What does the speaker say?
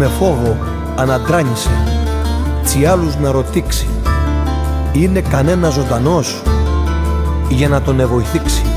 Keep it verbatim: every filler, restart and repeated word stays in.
με φόβο αναντράνησε, τσι άλλους να ρωτήξει, είναι κανένα ζωντανός για να τον εβοηθήξει.